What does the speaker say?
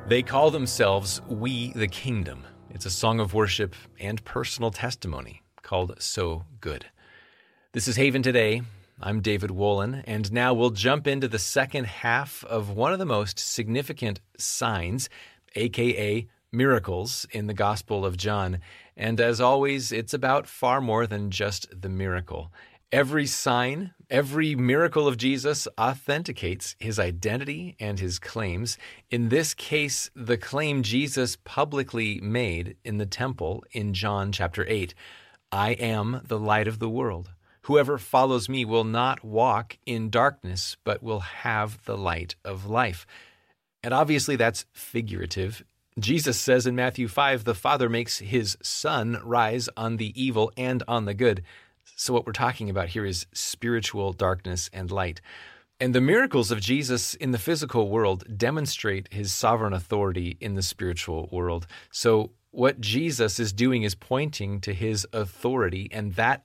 They call themselves We the Kingdom. It's a song of worship and personal testimony called So Good. This is Haven Today. I'm David Wolin, and now we'll jump into the second half of one of the most significant signs, aka miracles, in the Gospel of John. And as always, it's about far more than just the miracle. Every sign, every miracle of Jesus authenticates his identity and his claims. In this case, the claim Jesus publicly made in the temple in John chapter 8, I am the light of the world. Whoever follows me will not walk in darkness, but will have the light of life. And obviously that's figurative. Jesus says in Matthew 5, the Father makes his sun rise on the evil and on the good. So what we're talking about here is spiritual darkness and light. And the miracles of Jesus in the physical world demonstrate his sovereign authority in the spiritual world. So what Jesus is doing is pointing to his authority, and that